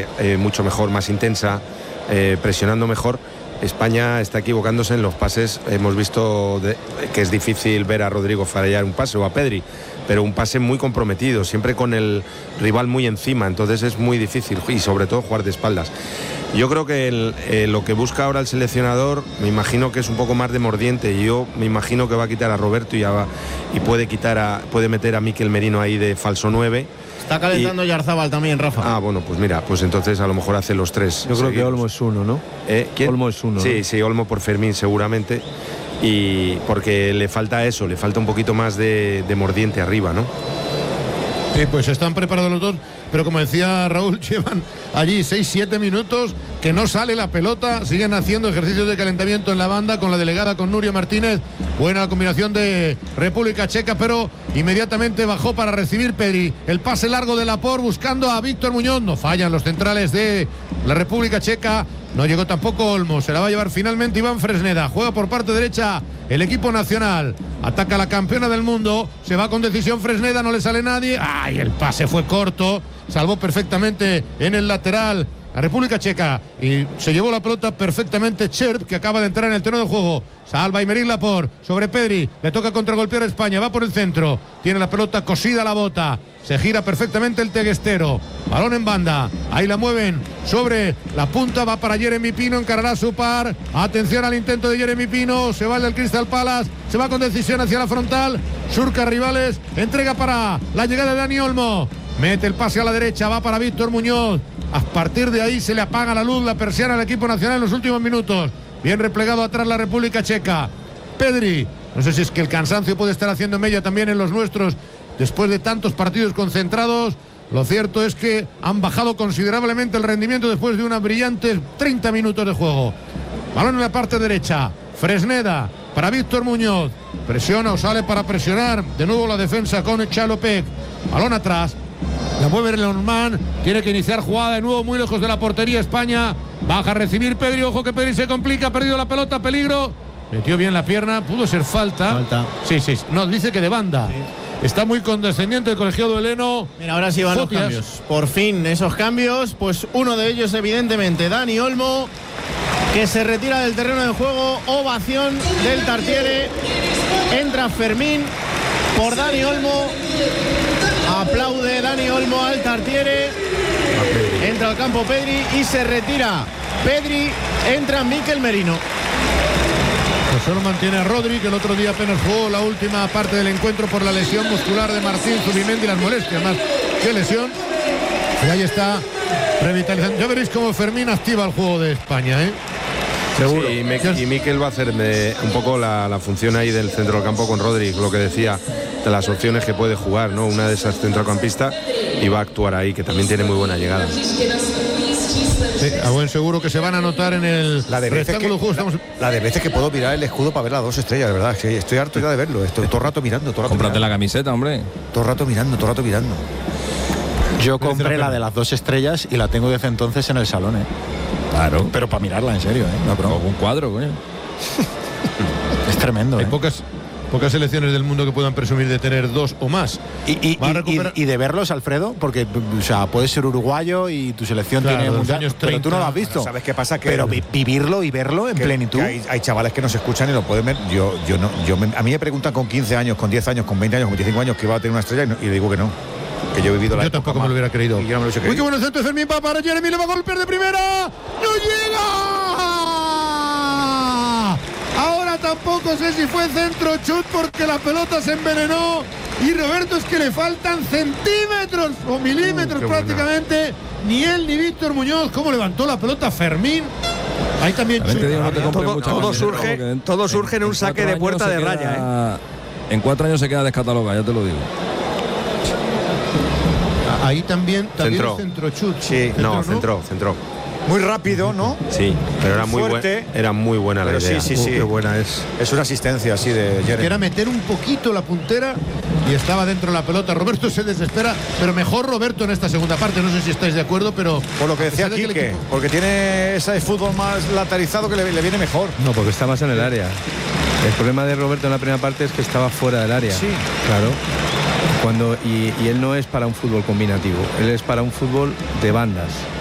mucho mejor, más intensa, presionando mejor. España está equivocándose en los pases. Hemos visto que es difícil ver a Rodrigo fallar un pase, o a Pedri, pero un pase muy comprometido, siempre con el rival muy encima, entonces es muy difícil, y sobre todo jugar de espaldas. Yo creo que lo que busca ahora el seleccionador, me imagino que es un poco más de mordiente, y yo me imagino que va a quitar a Roberto y puede meter a Mikel Merino ahí de falso 9. Está calentando Yarzábal también, Rafa. Bueno, pues mira, pues entonces a lo mejor hace los 3. Yo creo que Olmo es uno, ¿no? ¿Quién? Olmo es uno. Sí, ¿no? sí, Olmo por Fermín seguramente. Y porque le falta eso, le falta un poquito más de mordiente arriba, ¿no? Pues están preparados los dos, pero como decía Raúl, llevan allí 6-7 minutos que no sale la pelota, siguen haciendo ejercicios de calentamiento en la banda con la delegada, con Nuria Martínez. Buena combinación de República Checa, pero inmediatamente bajó para recibir Pedri. El pase largo de Laporte buscando a Víctor Muñoz. No fallan los centrales de la República Checa. No llegó tampoco Olmo, se la va a llevar finalmente Iván Fresneda. Juega por parte derecha el equipo nacional. Ataca la campeona del mundo. Se va con decisión Fresneda, no le sale nadie. ¡Ay! El pase fue corto. Salvó perfectamente en el lateral la República Checa. Y se llevó la pelota perfectamente Cherp, que acaba de entrar en el terreno de juego. Salva Aymeric Laporte sobre Pedri. Le toca contragolpear a España. Va por el centro. Tiene la pelota cosida a la bota. Se gira perfectamente el teguestero. Balón en banda. Ahí la mueven sobre la punta. Va para Jeremy Pino. Encarará su par. Atención al intento de Jeremy Pino. Se va el del Crystal Palace. Se va con decisión hacia la frontal. Surca rivales. Entrega para la llegada de Dani Olmo. Mete el pase a la derecha. Va para Víctor Muñoz. A partir de ahí se le apaga la luz, la persiana al equipo nacional en los últimos minutos. Bien replegado atrás la República Checa. Pedri. No sé si es que el cansancio puede estar haciendo mella también en los nuestros después de tantos partidos concentrados. Lo cierto es que han bajado considerablemente el rendimiento después de unos brillantes 30 minutos de juego. Balón en la parte derecha. Fresneda para Víctor Muñoz. Presiona o sale para presionar. De nuevo la defensa con Chalopec. Balón atrás. La mueve Lenormand. Tiene que iniciar jugada de nuevo muy lejos de la portería España. Baja a recibir Pedri. Ojo que Pedri se complica. Ha perdido la pelota. Peligro. Metió bien la pierna. Pudo ser falta. Sí. No, dice que de banda. Sí. Está muy condescendiente el colegiado heleno. Mira, ahora sí van los cambios. Por fin esos cambios. Pues uno de ellos evidentemente Dani Olmo, que se retira del terreno de juego. Ovación del Tartiere. Entra Fermín por Dani Olmo. Aplaude Dani Olmo al Tartiere. Entra al campo Pedri y se retira Pedri. Entra Mikel Merino. Pues solo mantiene a Rodri, que el otro día apenas jugó la última parte del encuentro por la lesión muscular de Martín Zubimendi y las molestias más que lesión. Y ahí está revitalizando. Ya veréis cómo Fermín activa el juego de España, Seguro. Sí, y Mikel va a hacer un poco la función ahí del centro del campo con Rodri, lo que decía, de las opciones que puede jugar, ¿no? Una de esas centrocampistas, y va a actuar ahí, que también tiene muy buena llegada. Sí, a buen seguro que se van a anotar en el rectángulo justo. La de veces que puedo mirar el escudo para ver las 2 estrellas, de verdad. Sí, estoy harto ya de verlo. Estoy todo el rato mirando. Cómprate la camiseta, hombre. Todo el rato mirando. Yo compré la de las 2 estrellas y la tengo desde entonces en el salón, Claro. Pero para mirarla, en serio, No, pero un cuadro, coño. Es tremendo, Hay pocas selecciones del mundo que puedan presumir de tener 2 o más. Y de verlos, Alfredo, porque o sea, puedes ser uroguayo y tu selección tiene mundial, pero tú no lo has visto. Bueno, ¿sabes qué pasa? Pero vivirlo y verlo en plenitud. Hay chavales que nos escuchan y lo pueden ver. A mí me preguntan con 15 años, con 10 años, con 20 años, con 25 años que va a tener una estrella y le digo que no. Que yo he vivido la. Yo tampoco me lo hubiera creído. Yo no me lo hubiese creído. Uy, qué bueno el centro de Fermín para Jeremy, le va a golpear de primera. ¡No llega! Ahora tampoco sé si fue centro chut porque la pelota se envenenó. Y Roberto, es que le faltan centímetros o milímetros prácticamente. Ni él ni Víctor Muñoz. ¿Cómo levantó la pelota Fermín? Ahí también todo surge en un saque de puerta de raya. En 4 años se queda descatalogado, ya te lo digo. Ahí también centro chut. Sí, centró. Muy rápido, ¿no? Sí, pero era muy buena la idea. Sí. Qué buena es. Es una asistencia así de Jeremy. Era meter un poquito la puntera y estaba dentro de la pelota. Roberto se desespera, pero mejor Roberto en esta segunda parte. No sé si estáis de acuerdo, pero por lo que decía Quique, porque tiene ese fútbol más lateralizado que le viene mejor. No, porque está más en el área. El problema de Roberto en la primera parte es que estaba fuera del área. Sí, claro. Y él no es para un fútbol combinativo, él es para un fútbol de bandas.